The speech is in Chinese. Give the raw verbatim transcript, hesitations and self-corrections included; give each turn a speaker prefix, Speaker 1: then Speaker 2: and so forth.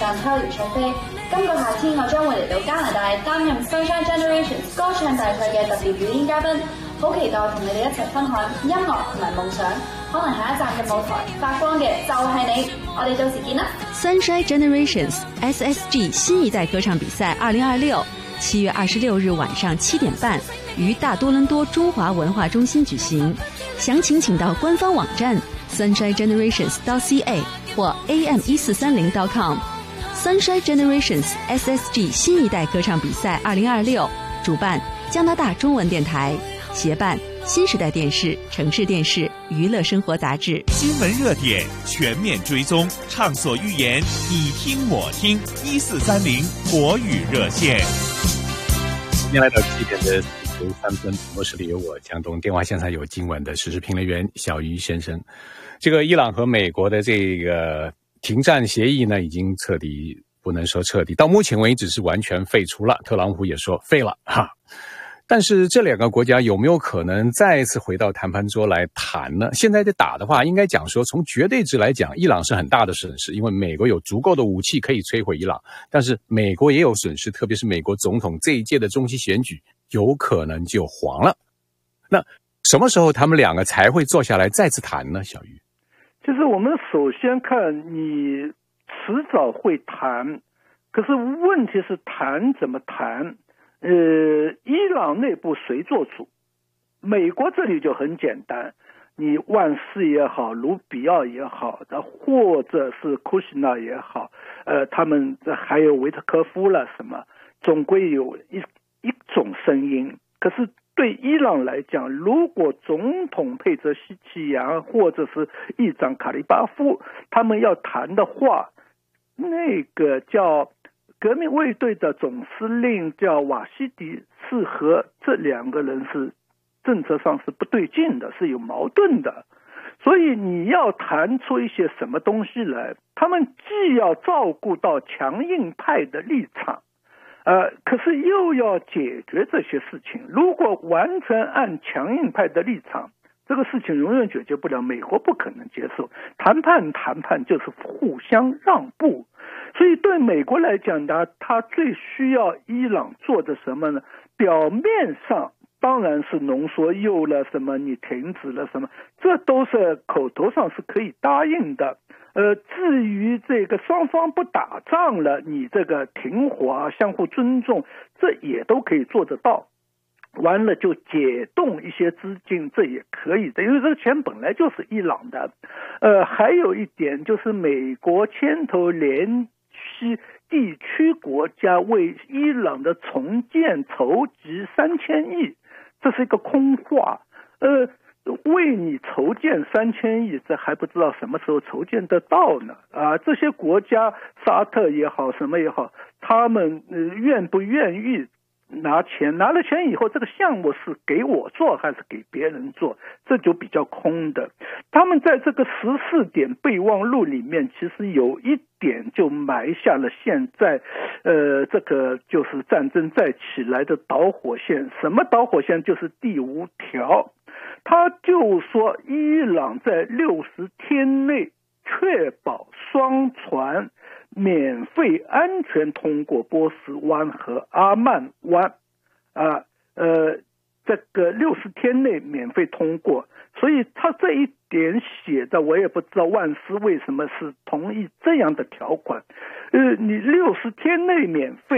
Speaker 1: 上偷完唱飛。今個夏天我將會嚟到加拿大擔任 Sunshine Generations 歌唱大賽嘅特別表演嘉賓，好期待同你哋一齊分享音樂同埋夢想。可能下一站嘅舞台發光嘅就係你，我哋到時見啦
Speaker 2: ！Sunshine Generations S S G 新一代歌唱比賽二零二六，七月二十六日晚上七點半於大多倫多中華文化中心舉行。詳情請到官方網站 sunshine generations dot c a 或 a m 一四三零 dot com。Sunshine Generations S S G 新一代歌唱比賽二零二六，主辦加拿大中文電台，協辦新時代電視、城市電視、娛樂生活雜誌。
Speaker 3: 新聞熱點全面追蹤，暢所欲言，你聽我聽。一四三零國語熱線。
Speaker 4: 今天來到七點的四十三分，直播室裏有我江東，電話線上有今晚的時事評論員小魚先生。這個伊朗和美國的這個停戰協議呢，已經徹底，不能說徹底，到目前為止是完全廢除了。特朗普也說廢了哈。但是這兩個國家有沒有可能再一次回到談判桌來談呢？現在在打的話，應該講說從絕對值來講，伊朗是很大的損失，因為美國有足夠的武器可以摧毀伊朗，但是美國也有損失，特別是美國總統這一屆的中期選舉有可能就黃了。那什麼時候他們兩個才會坐下來再次談呢？小魚，
Speaker 5: 就是我們首先看你遲早會談，可是問題是談怎麼談？呃，伊朗內部誰做主？美國這裡就很簡單，你萬斯也好，盧比奧也好，或者是庫什納也好，呃，他們還有維特科夫了什麼，總歸有一一種聲音。可是對伊朗來講，如果總統佩澤西奇揚或者是議長卡利巴夫他們要談的話，那個叫革命衛隊的總司令叫瓦西迪是和這兩個人是政策上是不對勁的，是有矛盾的。所以你要談出一些什麼東西來，他們既要照顧到強硬派的立場，呃，可是又要解決這些事情。如果完全按強硬派的立場，這個事情永遠解決不了，美國不可能接受。談判談判就是互相讓步，所以對美國來講呢，他最需要伊朗做的什麼呢？表面上當然是濃縮鈾了什麼，你停止了什麼，這都是口頭上是可以答應的。呃，至於這個雙方不打仗了，你這個停火相互尊重，這也都可以做得到。完了就解凍一些資金，這也可以的，因為這個錢本來就是伊朗的。呃，還有一點就是美國牽頭聯繫地區國家為伊朗的重建籌集三千億，這是一個空話。呃，為你籌建三千億，這還不知道什麼時候籌建得到呢？啊，這些國家沙特也好，什麼也好，他們呃願不願意拿錢？拿了錢以後，這個項目是給我做還是給別人做，這就比較空的。他們在這個十四點備忘錄裡面，其實有一點就埋下了現在呃這個就是戰爭再起來的導火線。什麼導火線？就是第五條，他就說伊朗在六十天內確保雙船免費安全通過波斯灣和阿曼灣，啊，呃，這個六十天內免費通過，所以他這一點寫的，我也不知道萬斯為什麼是同意這樣的條款，呃，你六十天內免費。